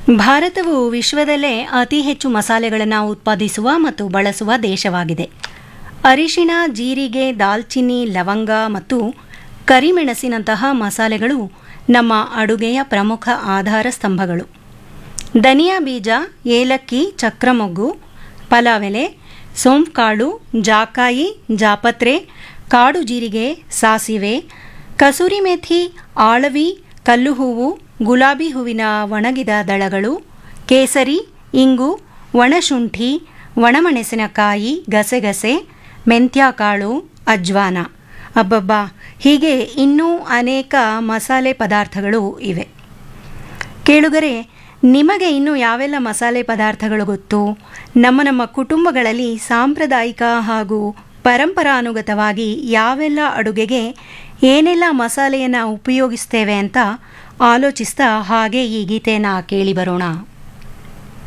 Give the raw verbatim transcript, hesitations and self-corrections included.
ಭಾರತವು ವಿಶ್ವದಲ್ಲೇ ಅತಿ ಹೆಚ್ಚು ಮಸಾಲೆಗಳನ್ನು ಉತ್ಪಾದಿಸುವ ಮತ್ತು ಬಳಸುವ ದೇಶವಾಗಿದೆ. ಅರಿಶಿಣ, ಜೀರಿಗೆ, ದಾಲ್ಚಿನ್ನಿ, ಲವಂಗ ಮತ್ತು ಕರಿಮೆಣಸಿನಂತಹ ಮಸಾಲೆಗಳು ನಮ್ಮ ಅಡುಗೆಯ ಪ್ರಮುಖ ಆಧಾರ ಸ್ತಂಭಗಳು. ಧನಿಯಾ ಬೀಜ, ಏಲಕ್ಕಿ, ಚಕ್ರಮೊಗ್ಗು, ಪಲಾವ್ ಎಲೆ, ಸೋಂಫ್ಕಾಳು, ಜಾಕಾಯಿ, ಜಾಪತ್ರೆ, ಕಾಡು ಜೀರಿಗೆ, ಸಾಸಿವೆ, ಕಸೂರಿ ಮೇಥಿ, ಆಳವಿ, ಕಲ್ಲು ಹೂವು, ಗುಲಾಬಿ ಹೂವಿನ ಒಣಗಿದ ದಳಗಳು, ಕೇಸರಿ, ಇಂಗು, ಒಣಶುಂಠಿ, ಒಣಮೆಣಸಿನಕಾಯಿ, ಗಸೆಗಸೆ, ಮೆಂತ್ಯಕಾಳು, ಅಜ್ವಾನ. ಅಬ್ಬಬ್ಬಾ, ಹೀಗೆ ಇನ್ನೂ ಅನೇಕ ಮಸಾಲೆ ಪದಾರ್ಥಗಳು ಇವೆ. ಕೇಳುಗರೆ, ನಿಮಗೆ ಇನ್ನೂ ಯಾವೆಲ್ಲ ಮಸಾಲೆ ಪದಾರ್ಥಗಳು ಗೊತ್ತು? ನಮ್ಮ ನಮ್ಮ ಕುಟುಂಬಗಳಲ್ಲಿ ಸಾಂಪ್ರದಾಯಿಕ ಹಾಗೂ ಪರಂಪರಾನುಗತವಾಗಿ ಯಾವೆಲ್ಲ ಅಡುಗೆಗೆ ಏನೆಲ್ಲ ಮಸಾಲೆಯನ್ನು ಉಪಯೋಗಿಸ್ತೇವೆ ಅಂತ ಆಲೋಚಿಸ್ತಾ ಹಾಗೆ ಈ ಗೀತೆಯನ್ನು ಕೇಳಿ ಬರೋಣ.